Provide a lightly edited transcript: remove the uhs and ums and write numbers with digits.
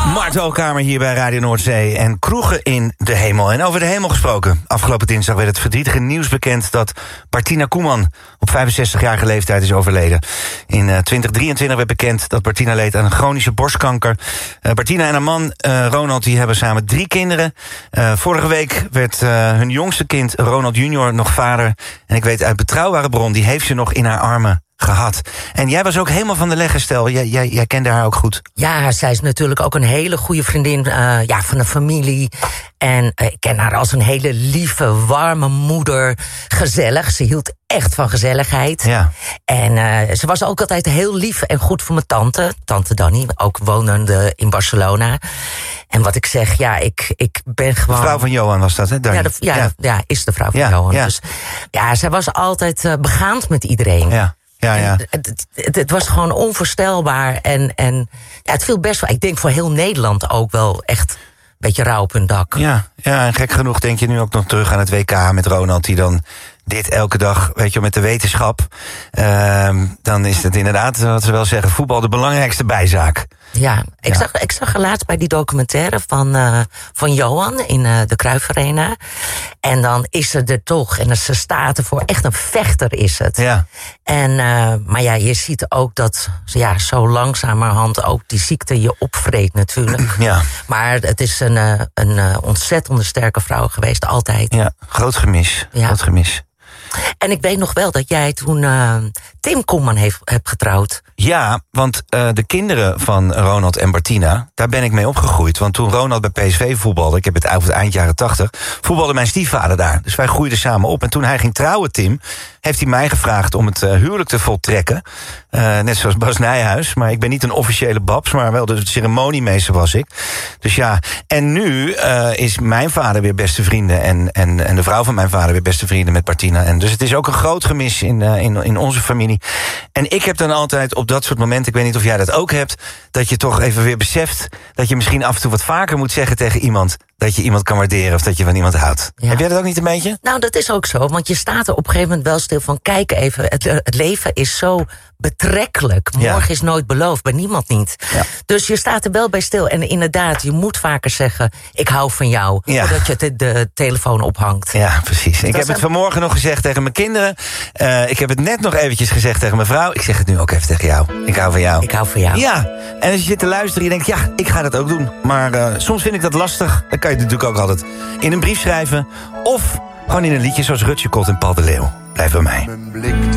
Mart Hoogkamer hier bij Radio Noordzee en kroegen in de hemel. En over de hemel gesproken. Afgelopen dinsdag werd het verdrietige nieuws bekend dat Bartina Koeman op 65-jarige leeftijd is overleden. In 2023 werd bekend dat Bartina leed aan een chronische borstkanker. Bartina en haar man Ronald die hebben samen 3 kinderen. Vorige week werd hun jongste kind Ronald junior nog vader. En ik weet uit betrouwbare bron, die heeft ze nog in haar armen gehad. En jij was ook helemaal van de leg, Estelle. Jij kende haar ook goed. Ja, zij is natuurlijk ook een hele goede vriendin van de familie. En ik ken haar als een hele lieve, warme moeder. Gezellig, ze hield echt van gezelligheid. Ja. En ze was ook altijd heel lief en goed voor mijn tante Danny, ook wonende in Barcelona. En wat ik zeg, ik ben gewoon... De vrouw van Johan was dat, hè, Danny? Ja, is de vrouw van Johan. Ja. Dus ja, zij was altijd begaand met iedereen. Ja. Ja. Het was gewoon onvoorstelbaar. En het viel best wel, ik denk voor heel Nederland ook wel echt een beetje rauw op hun dak. Ja, en gek genoeg denk je nu ook nog terug aan het WK met Ronald, die dan dit elke dag, weet je, met de wetenschap. Dan is het inderdaad, wat ze wel zeggen, voetbal de belangrijkste bijzaak. Ja, ik zag er laatst bij die documentaire van Johan in de Cruyff Arena. En dan is ze er toch. En ze staat ervoor. Echt een vechter is het. Ja. Maar ja, je ziet ook dat zo langzamerhand ook die ziekte je opvreet natuurlijk. Ja. Maar het is een ontzettende sterke vrouw geweest, altijd. Ja, groot gemis. Ja. Groot gemis. En ik weet nog wel dat jij toen Tim Koeman hebt getrouwd. Ja, want de kinderen van Ronald en Bartina, daar ben ik mee opgegroeid. Want toen Ronald bij PSV voetbalde, ik heb het over het eind jaren 80... voetbalde mijn stiefvader daar. Dus wij groeiden samen op. En toen hij ging trouwen, Tim, heeft hij mij gevraagd om het huwelijk te voltrekken. Net zoals Bas Nijhuis. Maar ik ben niet een officiële babs, maar wel de ceremoniemeester was ik. Dus ja, en nu is mijn vader weer beste vrienden en de vrouw van mijn vader weer beste vrienden met Bartina. En dus het is ook een groot gemis in onze familie. En ik heb dan altijd op dat soort momenten, ik weet niet of jij dat ook hebt, dat je toch even weer beseft dat je misschien af en toe wat vaker moet zeggen tegen iemand, dat je iemand kan waarderen of dat je van iemand houdt. Ja. Heb jij dat ook niet een beetje? Nou, dat is ook zo, want je staat er op een gegeven moment wel stil van, kijk even, het leven is zo betrekkelijk. Morgen is nooit beloofd, bij niemand niet. Ja. Dus je staat er wel bij stil. En inderdaad, je moet vaker zeggen, ik hou van jou, voordat je de telefoon ophangt. Ja, precies. Ik heb het vanmorgen nog gezegd tegen mijn kinderen. Ik heb het net nog eventjes gezegd tegen mijn vrouw. Ik zeg het nu ook even tegen jou. Ik hou van jou. Ik hou van jou. Ja, en als je zit te luisteren, je denkt, ja, ik ga dat ook doen. Maar soms vind ik dat lastig. Dan kan je natuurlijk ook altijd in een brief schrijven. Of gewoon in een liedje zoals Rutje Kot en Paul de Leeuw. Blijf bij mij.